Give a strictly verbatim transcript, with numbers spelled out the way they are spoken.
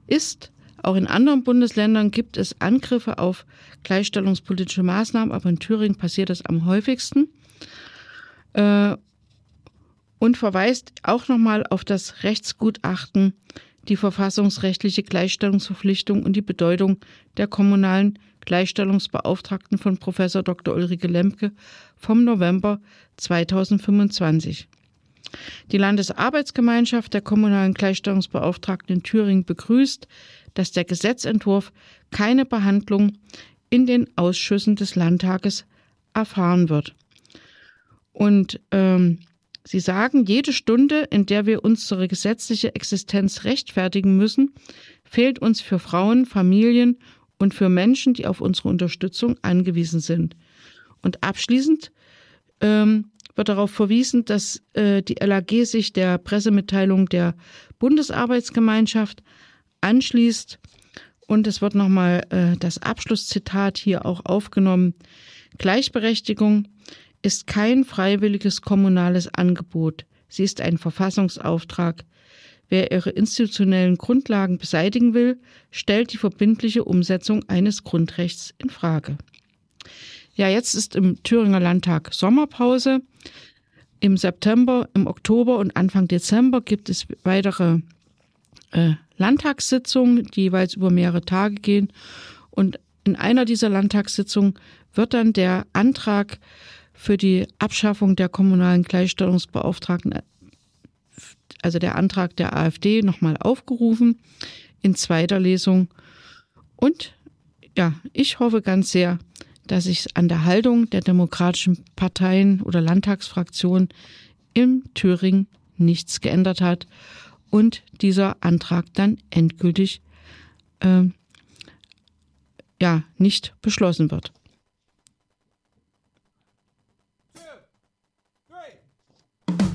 ist. Auch in anderen Bundesländern gibt es Angriffe auf gleichstellungspolitische Maßnahmen, aber in Thüringen passiert das am häufigsten. Äh, und verweist auch nochmal auf das Rechtsgutachten, die verfassungsrechtliche Gleichstellungsverpflichtung und die Bedeutung der kommunalen Gleichstellungsbeauftragten von Professor Doktor Ulrike Lemke vom November zweitausendfünfundzwanzig. Die Landesarbeitsgemeinschaft der kommunalen Gleichstellungsbeauftragten in Thüringen begrüßt, dass der Gesetzentwurf keine Behandlung in den Ausschüssen des Landtages erfahren wird. Und ähm, sie sagen, jede Stunde, in der wir unsere gesetzliche Existenz rechtfertigen müssen, fehlt uns für Frauen, Familien und für Menschen, die auf unsere Unterstützung angewiesen sind. Und abschließend ähm, wird darauf verwiesen, dass äh, die L A G sich der Pressemitteilung der Bundesarbeitsgemeinschaft anschließt. Und es wird nochmal äh, das Abschlusszitat hier auch aufgenommen. Gleichberechtigung ist kein freiwilliges kommunales Angebot. Sie ist ein Verfassungsauftrag. Wer ihre institutionellen Grundlagen beseitigen will, stellt die verbindliche Umsetzung eines Grundrechts in Frage. Ja, jetzt ist im Thüringer Landtag Sommerpause. Im September, im Oktober und Anfang Dezember gibt es weitere äh, Landtagssitzungen, die jeweils über mehrere Tage gehen. Und in einer dieser Landtagssitzungen wird dann der Antrag für die Abschaffung der kommunalen Gleichstellungsbeauftragten, also der Antrag der AfD, nochmal aufgerufen in zweiter Lesung. Und ja, ich hoffe ganz sehr, dass sich an der Haltung der demokratischen Parteien oder Landtagsfraktionen in Thüringen nichts geändert hat und dieser Antrag dann endgültig äh, ja, nicht beschlossen wird.